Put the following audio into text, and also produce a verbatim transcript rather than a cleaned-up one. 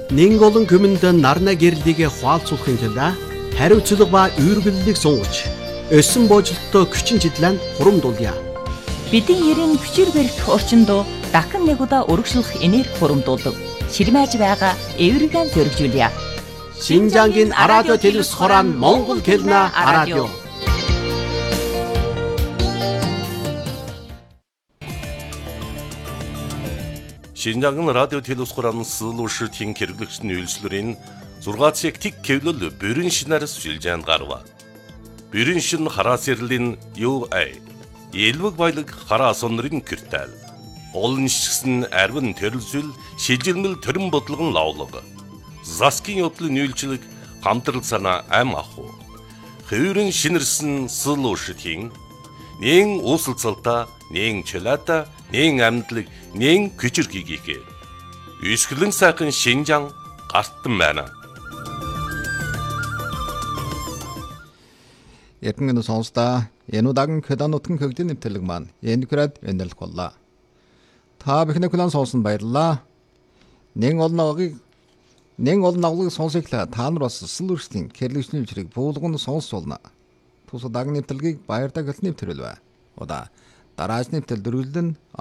Нэн олон күмэнд нарна гэрлийг хуалцуулахын тулд хариуцлага ба үүргэллийг сунгаж, өссөн боожлолттой күчин чиглэн хурамдуулъя. Бидний ерийн хүчээр барих орчиндөө дахин нэг удаа өргөжлөх энерги хурамдуулав. Ширмэж байгаа эвэргэн зөргижүүлье. Шинжангийн радио телевиз хорон Монгол хэлний радио. Шинжангын радио телевиз хорон сэлүүшртийн хэрэглэгчний үйлчлэрийн зургаат сектик кевлөл бүрэн шинээр сүлжээнд гарва. Бүрэн шин хараа сэрлийн ю эй элвэг баялаг хараа сонрын киртал. Олон шигсэн арвин төрөлсөл шилжилмэл төрөн бодлогон лавлаг. Заскин явдлын үйлчлэг хамтрал санаа ам аху. Хөврөн шинэрсэн сэлүүшртийн нэн усалцалта, нэн чөлата, нэн амьдлаг, нэн күчирхийгээ. Үсгэлэн сайхан Шинжан гартан байна. Эрдэнэ сонсдоо энэ удаагийн Кёдан нутгийн хөгжлийн нэвтрэлэг маань энэ град өнөрлөх боллоо. Та бүхний хүлээн сонсон баярлалаа. Нэн олон авгыг нэн олон авгыг сонсоглоо. Та нар бас сэлүүрслийн хэрэглэгчний хүчрийг буулган сонсуулна. Тус удаагийн нэвтрэлгийг баяртай гэлний нэвтрэл бай. Удаа дараагийн нэвтрэл дөрвөлдөн